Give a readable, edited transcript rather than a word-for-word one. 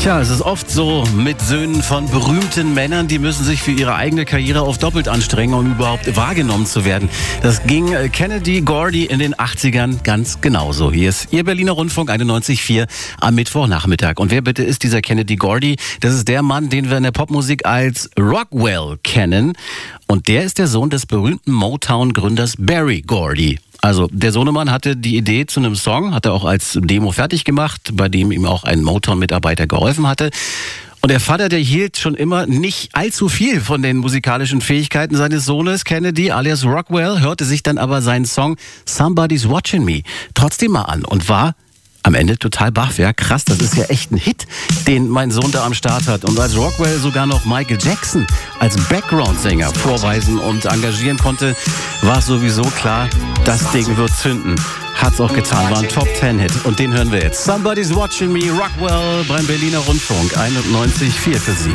Tja, es ist oft so mit Söhnen von berühmten Männern, die müssen sich für ihre eigene Karriere auf doppelt anstrengen, um überhaupt wahrgenommen zu werden. Das ging Kennedy Gordy in den 80ern ganz genauso. Hier ist Ihr Berliner Rundfunk 91.4 am Mittwochnachmittag. Und wer bitte ist dieser Kennedy Gordy? Das ist der Mann, den wir in der Popmusik als Rockwell kennen. Und der ist der Sohn des berühmten Motown-Gründers Berry Gordy. Also der Sohnemann hatte die Idee zu einem Song, hat er auch als Demo fertig gemacht, bei dem ihm auch ein Motown-Mitarbeiter geholfen hatte. Und der Vater, der hielt schon immer nicht allzu viel von den musikalischen Fähigkeiten seines Sohnes Kennedy alias Rockwell, hörte sich dann aber seinen Song Somebody's Watching Me trotzdem mal an und war am Ende total baff. Ja, krass, das ist ja echt ein Hit, den mein Sohn da am Start hat. Und als Rockwell sogar noch Michael Jackson als Background-Sänger vorweisen und engagieren konnte, war es sowieso klar, das Ding wird zünden. Hat's auch getan, war ein Top-10-Hit. Und den hören wir jetzt. Somebody's Watching Me, Rockwell beim Berliner Rundfunk 91.4 für Sie.